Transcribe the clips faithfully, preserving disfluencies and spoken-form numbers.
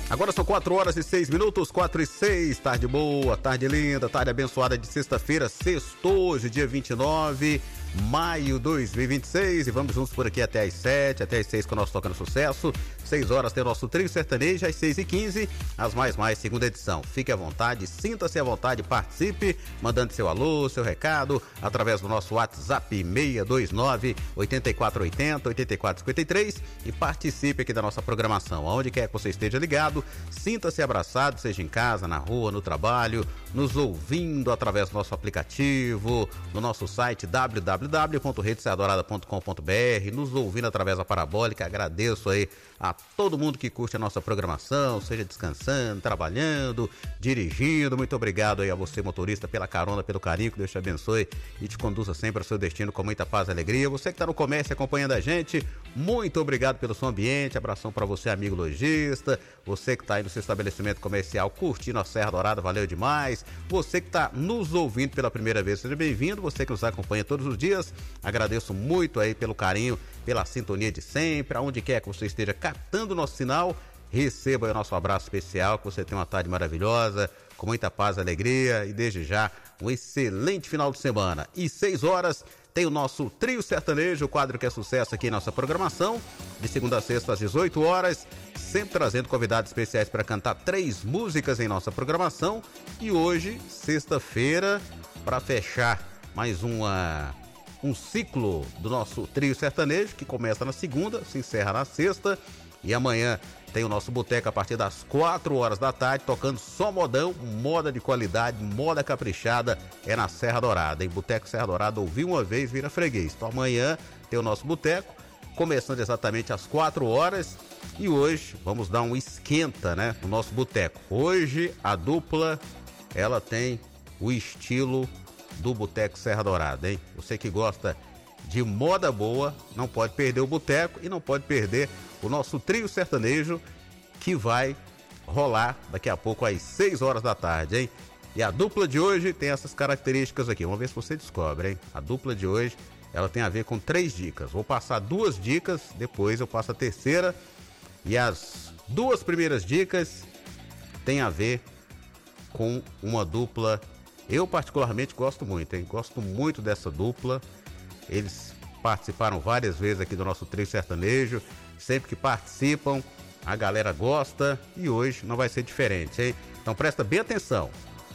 Agora são quatro horas e seis minutos, quatro e seis, tarde boa, tarde linda, tarde abençoada de sexta-feira, sextou, hoje dia vinte e nove de maio de dois mil e vinte e seis, e vamos juntos por aqui até às sete, até às seis com o nosso Tocando Sucesso. seis horas tem o nosso trio sertanejo, às seis e quinze, as mais mais, segunda edição. Fique à vontade, sinta-se à vontade, participe, mandando seu alô, seu recado, através do nosso WhatsApp seis dois nove, oito quatro oito zero, oito quatro cinco três, e participe aqui da nossa programação. Aonde quer que você esteja ligado, sinta-se abraçado, seja em casa, na rua, no trabalho, nos ouvindo através do nosso aplicativo, no nosso site w w w ponto rede adorada ponto com ponto b r, nos ouvindo através da parabólica. Agradeço aí a todo mundo que curte a nossa programação, seja descansando, trabalhando, dirigindo. Muito obrigado aí a você, motorista, pela carona, pelo carinho, que Deus te abençoe e te conduza sempre ao seu destino com muita paz e alegria. Você que está no comércio acompanhando a gente, muito obrigado pelo seu ambiente. Abração para você, amigo lojista. Você que está aí no seu estabelecimento comercial curtindo a Serra Dourada, valeu demais. Você que está nos ouvindo pela primeira vez, seja bem-vindo. Você que nos acompanha todos os dias, agradeço muito aí pelo carinho, pela sintonia de sempre. Aonde quer que você esteja captando o nosso sinal, receba aí o nosso abraço especial, que você tenha uma tarde maravilhosa, com muita paz e alegria, e desde já um excelente final de semana. E seis horas tem o nosso Trio Sertanejo, o quadro que é sucesso aqui em nossa programação, de segunda a sexta às dezoito horas, sempre trazendo convidados especiais para cantar três músicas em nossa programação. E hoje, sexta-feira, para fechar mais uma, um ciclo do nosso Trio Sertanejo, que começa na segunda, se encerra na sexta, e amanhã tem o nosso boteco a partir das quatro horas da tarde, tocando só modão, moda de qualidade, moda caprichada, é na Serra Dourada. Em Boteco Serra Dourada, ouvi uma vez, vira freguês. Então amanhã tem o nosso boteco, começando exatamente às quatro horas, e hoje vamos dar um esquenta, né, no nosso boteco. Hoje a dupla, ela tem o estilo do Boteco Serra Dourada, hein? Você que gosta de moda boa, não pode perder o boteco e não pode perder o nosso Trio Sertanejo, que vai rolar daqui a pouco às seis horas da tarde, hein? E a dupla de hoje tem essas características aqui, vamos ver se você descobre, hein? A dupla de hoje, ela tem a ver com três dicas. Vou passar duas dicas, depois eu passo a terceira, e as duas primeiras dicas tem a ver com uma dupla. Eu particularmente gosto muito, hein? Gosto muito dessa dupla. Eles participaram várias vezes aqui do nosso Trio Sertanejo. Sempre que participam, a galera gosta, e hoje não vai ser diferente, hein? Então presta bem atenção.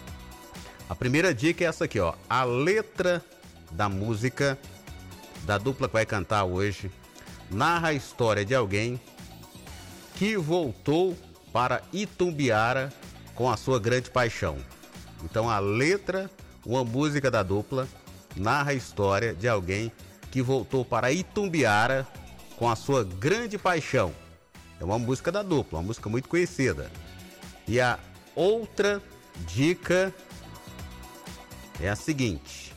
A primeira dica é essa aqui, ó. A letra da música da dupla que vai cantar hoje narra a história de alguém que voltou para Itumbiara com a sua grande paixão. Então a letra, uma música da dupla, narra a história de alguém que voltou para Itumbiara com a sua grande paixão. É uma música da dupla, uma música muito conhecida. E a outra dica é a seguinte: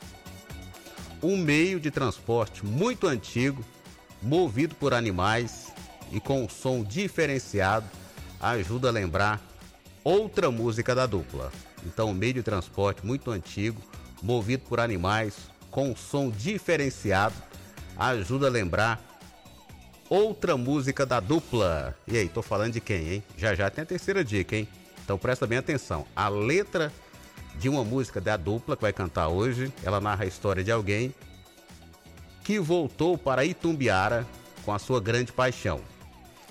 um meio de transporte muito antigo, movido por animais e com um som diferenciado, ajuda a lembrar outra música da dupla. Então, um meio de transporte muito antigo, movido por animais, com um som diferenciado, ajuda a lembrar outra música da dupla. E aí, tô falando de quem, hein? Já já tem a terceira dica, hein? Então presta bem atenção. A letra de uma música da dupla que vai cantar hoje, ela narra a história de alguém que voltou para Itumbiara com a sua grande paixão.